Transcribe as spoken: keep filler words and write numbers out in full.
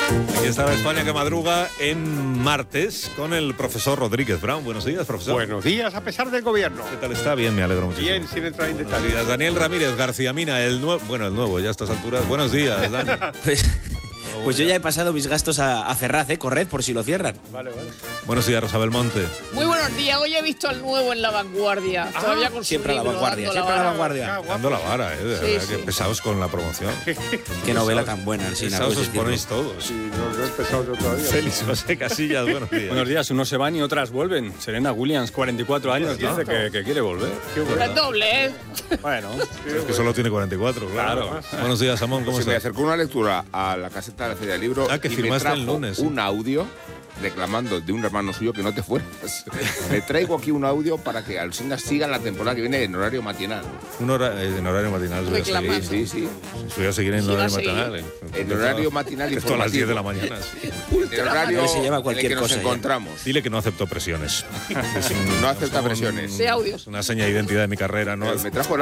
Aquí está la España que madruga en martes con el profesor Rodríguez Brown. Buenos días, profesor. Buenos días, a pesar del gobierno. ¿Qué tal está? Bien, me alegro muchísimo. Bien, sin entrar en Buenos detalles. días. Daniel Ramírez García Mina, el nuevo, bueno, el nuevo, ya a estas alturas. Buenos días, Dani. Pues, pues yo ya he pasado mis gastos a, a Ferraz, ¿eh? Corred por si lo cierran. Vale, vale. Buenos días, Rosa Belmonte. Muy buenos días, hoy he visto al nuevo en La Vanguardia. Ah, Todavía con su siempre a la libro, vanguardia, dando siempre a la vara. vanguardia. Dando la vara, ¿eh? De Sí, verdad, sí. que pesados con la promoción. Qué novela tan buena, Alsina. Pesados puedes os decirlo. ponéis todos. Sí, no, no he empezado yo todavía. Félix José Casillas, buenos días. Buenos días, unos se van y otras vuelven. Serena Williams, cuarenta y cuatro años, dice que, que quiere volver. Qué bueno. Es doble, ¿eh? Bueno, Es que solo tiene cuarenta y cuatro, claro. Claro. Buenos días, Samón, ¿cómo Se me estás? acercó una lectura a la caseta de la Feria del Libro Ah, que y me firmaste trajo el lunes, sí. un audio reclamando de un hermano suyo que no te fueras. Le traigo aquí un audio para que Alsina siga la temporada que viene en horario matinal. Un hora, eh, en horario matinal. voy a seguir. Reclamando. Sí, sí. Voy a seguir en Sí, va a horario seguir. matinal. eh. En horario matinal Esto a las diez de la informativo. mañana. sí. En el horario Ahí se lleva en el cualquier que nos cosa ya. encontramos. Dile que no acepto presiones. Es un- No acepta es un- presiones. De audios. Una seña de identidad de mi carrera, ¿no? Me trajo